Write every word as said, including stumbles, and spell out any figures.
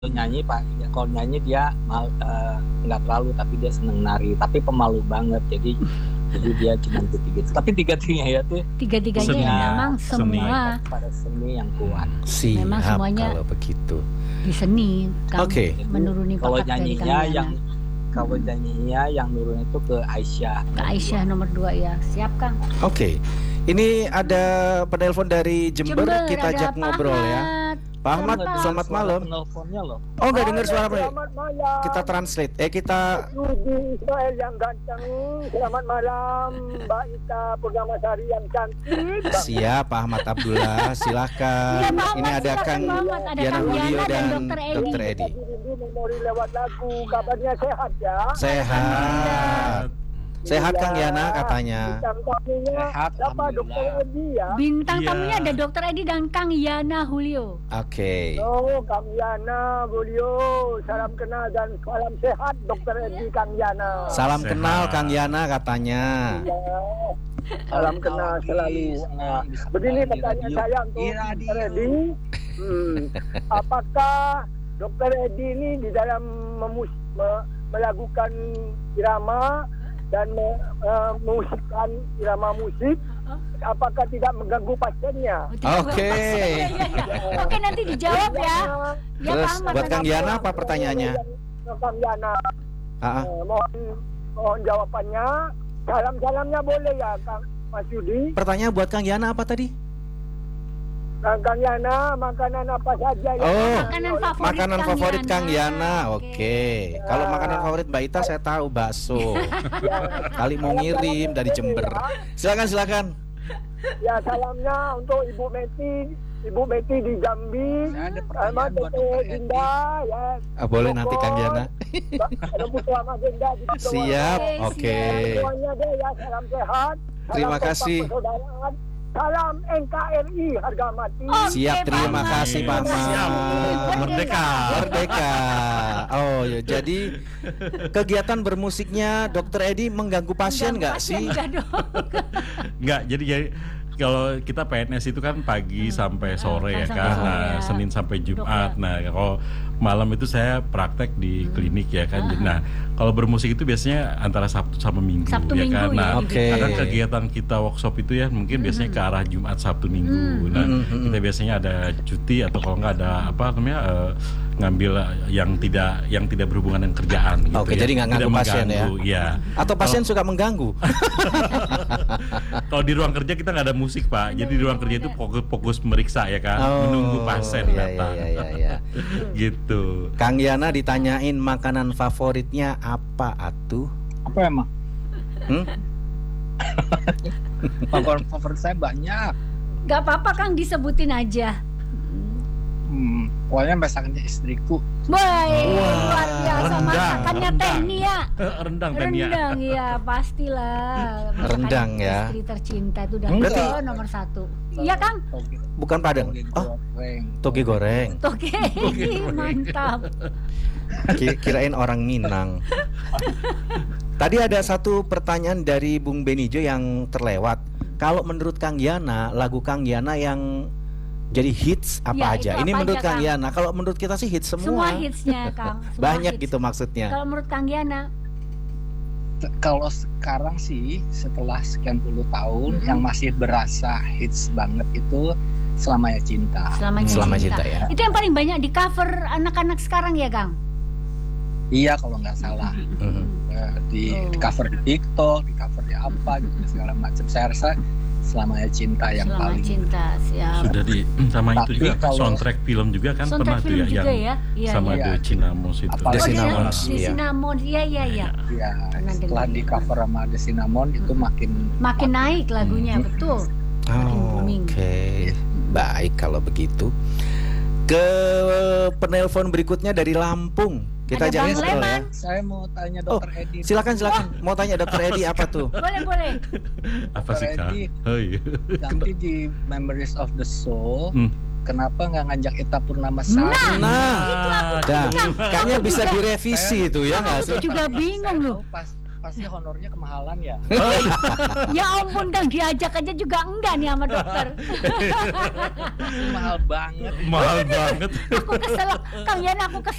nyanyi Pak, kalau nyanyi dia mal eee, nggak terlalu, tapi dia seneng nari, tapi pemalu banget. Jadi jadi dia cuman gitu-gitu. Tapi tiga-tiganya tuh Tiga-tiganya Seni. ya memang Seni. semua pada seni yang kuat. Memang Siap semuanya kalau begitu. di seni kan Oke. menuruni Kalau bakat dari nyanyinya Kang yang Yana. kalau nyanyinya yang nurun itu ke Aisyah. Ke Aisyah nomor dua ya. Siap Kang. Oke. Ini ada penelpon dari Jember, Jember, kita ada ajak Pak ngobrol ya. Ahmad. Pak Ahmad, Selamat selamat malam. Penelponnya loh. Oh, nggak dengar suara Pak. Selamat malam. Kita translate. Eh kita Yudi Ismail yang ganteng. Selamat malam Mbak Ita Purnamasari yang cantik. siap Pak Ahmad Abdullah, silakan. Iya, Pak Ini Ahmad, ada silakan, Kang Pak Ahmad. Ada Diana Kang Mulyo Diana dan dan Dokter Edi. Dokter Edi. Rindu memori lewat lagu. Kabarnya sehat ya. Sehat. Sehat Kang Yana katanya. Bintang tamunya Sehat, siapa? Dokter alhamdulillah. Edi ya. Bintang Iya. tamunya ada Dokter Edi dan Kang Yana Julio. Oke. Oh, Kang Yana, Bulio, salam kenal dan salam sehat Dokter Edi Kang Yana. Salam Sehat. kenal Kang Yana katanya. Ya, salam kenal selalu. Nah, begini pertanyaan saya untuk Dokter Edi. Hmm, apakah Dokter Edi ini di dalam memus, me, melakukan irama dan me, uh, memusikkan irama musik, apakah tidak mengganggu pasiennya? Oke. Iya, iya, iya. Oke, nanti dijawab ya. Ya, Terus Pak Ahmad, buat Kang nanti. Yana apa pertanyaannya? Kang Yana, Ah, ah. eh, mohon mohon jawabannya. Salam-salamnya boleh ya, Kang Mas Yudi. Pertanyaan buat Kang Yana apa tadi? Kang, Kang Yana, makanan apa saja yang Oh, Makanan favorit Makanan Kang favorit Yana. Kang Yana. Oke. Kalau makanan favorit Mbak Ita saya tahu bakso. Ya, Kali mau ngirim dari Jember. Silakan silakan. ya salamnya untuk Ibu Meti, Ibu Meti di Jambi, Saya ada sama pertanyaan buat Tete Dokter Edi. Dinda, ya. Ah, boleh nanti Kang Yana. Ada Putu sama Dinda di situ. Siap. Oke, Oke. Semuanya deh ya, salam sehat. Salam Terima kompak kasih. persaudaraan. Salam N K R I harga mati. Oke, Siap, terima Pak kasih Pak Ahmad. Siap. Ahmad. Merdeka. Merdeka. Oh ya, jadi kegiatan bermusiknya Dokter Edi mengganggu pasien nggak sih? Enggak dong. Enggak, jadi jadi kalau kita P N S itu kan pagi sampai sore ya sampai kan, sore nah ya. Senin sampai Jumat. Dok, ya. Nah kalau malam itu saya praktek di klinik ya kan. Nah kalau bermusik itu biasanya antara Sabtu sama Minggu Sabtu ya Minggu kan. ya, Nah Oke. kadang kegiatan kita workshop itu ya mungkin biasanya ke arah Jumat Sabtu Minggu. Nah Mm-mm. kita biasanya ada cuti atau kalau nggak ada apa namanya eh, ngambil yang tidak yang tidak berhubungan dengan kerjaan. Gitu Oke, ya. jadi nggak Tidak ganggu pasien ya? mengganggu, ya. Atau pasien suka mengganggu? Kalau di ruang kerja kita nggak ada musik Pak, jadi di ruang kerja itu fokus, fokus meriksa ya kan, Oh, menunggu pasien iya, datang, iya, iya, iya. gitu. Kang Yana ditanyain makanan favoritnya apa atuh? Apa emang? Hmm? Favorit favorit saya banyak. Enggak apa-apa Kang, disebutin aja. Hmm, pokoknya masakannya istriku. Boy, Wah, luar biasa rendang, masakannya rendang. Tenia. Eh, rendang Tania. Rendang ya, pastilah. Masakan Rendang, ya. Istri tercinta itu udah Berarti- oh, nomor satu. Iya Kang, Toge, Bukan Padang. toge Oh, goreng. toge goreng. oke, mantap. Ki- Kirain orang Minang. Tadi ada satu pertanyaan dari Bung Benijo yang terlewat. Kalau menurut Kang Yana, lagu Kang Yana yang jadi hits apa Ya, aja? itu Ini apa menurut aja, Kang Kang? Yana. Kalau menurut kita sih hits Semua semua. hitsnya Kang. Semua Banyak hits. gitu maksudnya. Kalau menurut Kang Yana, T- Kalau sekarang sih setelah sekian puluh tahun Mhm. yang masih berasa hits banget itu Selamanya Cinta. selamanya, Selama cinta. cinta ya. Itu yang paling banyak di cover anak-anak sekarang ya Kang? Iya kalau nggak salah. Mhm. Eh, di, Oh. di cover di TikTok, di cover di apa gitu segala macam. Saya rasa Selamanya Cinta yang Selama paling. cinta, siap. Sudah di sama Tapi itu juga kalau- soundtrack film juga kan pernah Soundtrack tuh film ya juga yang ya? Iya, sama iya. The Cinamos itu. Apalagi- The Oh, dia Cinnamons, di iya. Cinnamon, iya iya iya. Ya, Pernah setelah dengar. di cover sama The Cinnamon itu makin Makin naik lagunya, Hmm. betul. Makin Oh, booming. Oke, baik kalau begitu. Ke penelpon berikutnya dari Lampung. Kita Ada jangan Bang scroll ya. Leman. saya mau tanya Oh, Dokter Edi. silakan silakan. Mau tanya Dokter Edi apa tuh? Boleh boleh. Apa sih Kak? Edi. Oh iya. Nanti di Memories of the Soul, Hmm. kenapa nggak ngajak Ita Purnamasari? Nah, Itu aku dah. juga. Kayaknya bisa juga. direvisi itu ya nggak sih? Aku juga bingung Saya loh. tahu pas pasti honornya kemahalan ya. Ya ampun Kang, diajak aja juga enggak nih sama dokter. Mahal banget. Mahal banget. Aku kesel, Kang Yana aku kesel.